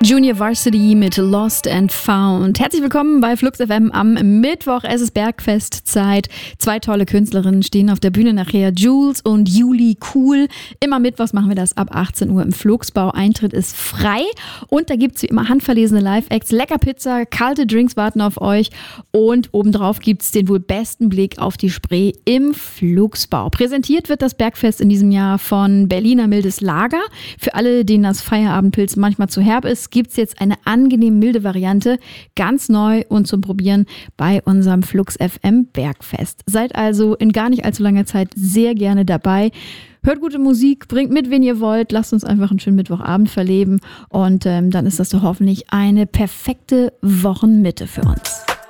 Junior Varsity mit Lost and Found. Herzlich willkommen bei Flux FM am Mittwoch. Es ist Bergfestzeit. 2 tolle Künstlerinnen stehen auf der Bühne nachher. Jules und Juli Cool. Immer mittwochs machen wir das ab 18 Uhr im Flugsbau. Eintritt ist frei. Und da gibt es wie immer handverlesene Live-Acts, lecker Pizza, kalte Drinks warten auf euch. Und obendrauf gibt es den wohl besten Blick auf die Spree im Flugsbau. Präsentiert wird das Bergfest in diesem Jahr von Berliner Mildes Lager. Für alle, denen das Feierabendpilz manchmal zu herb ist, gibt es jetzt eine angenehm milde Variante, ganz neu und zum Probieren bei unserem Flux FM Bergfest. Seid also in gar nicht allzu langer Zeit sehr gerne dabei. Hört gute Musik, bringt mit, wen ihr wollt, lasst uns einfach einen schönen Mittwochabend verleben und dann ist das doch hoffentlich eine perfekte Wochenmitte für uns.